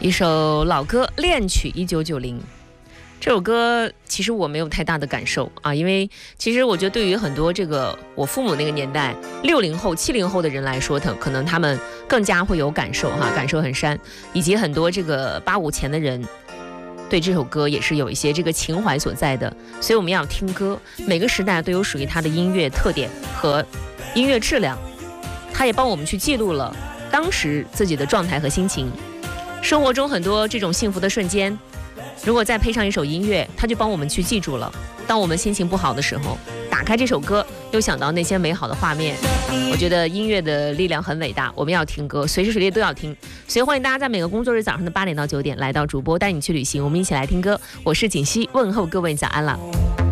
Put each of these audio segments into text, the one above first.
一首老歌《恋曲1990》。这首歌其实我没有太大的感受啊，因为其实我觉得对于很多我父母那个年代60后、70后的人来说，可能他们更加会有感受哈，感受很深，以及很多85前的人对这首歌也是有一些情怀所在的。所以我们要听歌，每个时代都有属于它的音乐特点和音乐质量，它也帮我们去记录了当时自己的状态和心情。生活中很多这种幸福的瞬间，如果再配上一首音乐，它就帮我们去记住了。当我们心情不好的时候，打开这首歌，又想到那些美好的画面。我觉得音乐的力量很伟大，我们要听歌，随时随地都要听。所以欢迎大家在每个工作日早上的8点到9点来到主播带你去旅行，我们一起来听歌。我是锦溪，问候各位早安了。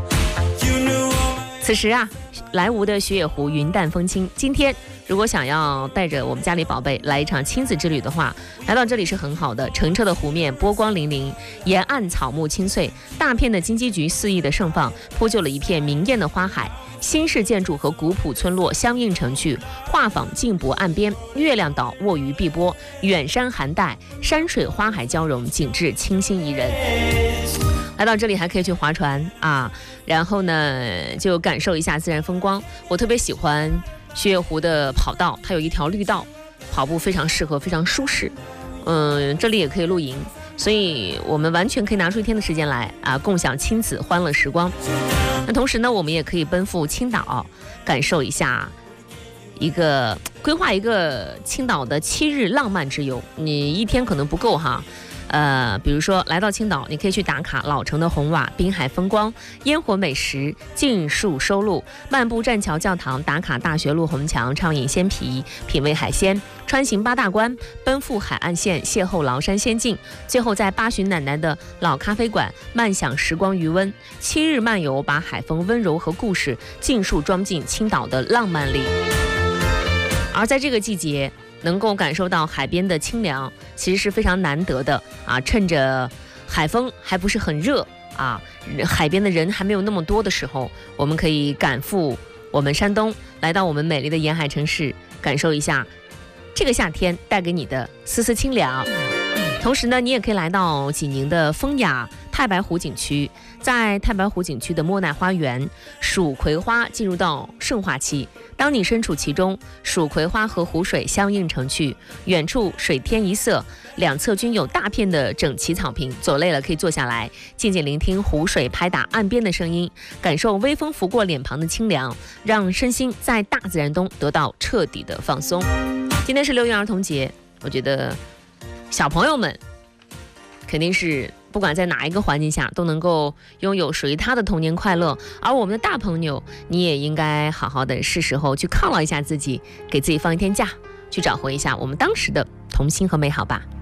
此时啊，莱芜的雪野湖云淡风轻。今天如果想要带着我们家里宝贝来一场亲子之旅的话，来到这里是很好的。澄澈的湖面，波光粼粼，沿岸草木青翠，大片的金鸡菊肆意的盛放，铺就了一片明艳的花海。新式建筑和古朴村落相映成趣，画舫静泊岸边，月亮岛卧于碧波，远山寒带，山水花海交融，景致清新宜人。来到这里还可以去划船啊，然后呢就感受一下自然风光。我特别喜欢雪野湖的跑道，它有一条绿道，跑步非常适合，非常舒适。这里也可以露营，所以我们完全可以拿出一天的时间来啊，共享亲子欢乐时光。那同时呢，我们也可以奔赴青岛，感受一下规划一个青岛的7日浪漫之游。你一天可能不够哈。比如说来到青岛，你可以去打卡老城的红瓦、滨海风光、烟火美食、尽数收录，漫步栈桥教堂，打卡大学路红墙，畅饮鲜啤，品味海鲜，穿行8大关，奔赴海岸线，邂逅崂山仙境，最后在八旬奶奶的老咖啡馆慢享时光余温。7日漫游，把海风温柔和故事尽数装进青岛的浪漫里。而在这个季节能够感受到海边的清凉，其实是非常难得的啊！趁着海风还不是很热啊，海边的人还没有那么多的时候，我们可以赶赴我们山东，来到我们美丽的沿海城市，感受一下这个夏天带给你的丝丝清凉。同时呢，你也可以来到济宁的风雅太白湖景区，在太白湖景区的莫奈花园，蜀葵花进入到盛化期。当你身处其中，蜀葵花和湖水相映成趣，远处水天一色，两侧均有大片的整齐草坪。走累了可以坐下来，静静聆听湖水拍打岸边的声音，感受微风拂过脸庞的清凉，让身心在大自然中得到彻底的放松。今天是6一儿童节，我觉得小朋友们肯定是不管在哪一个环境下都能够拥有属于他的童年快乐，而我们的大朋友，你也应该好好的是时候去犒劳一下自己，给自己放一天假，去找回一下我们当时的童心和美好吧。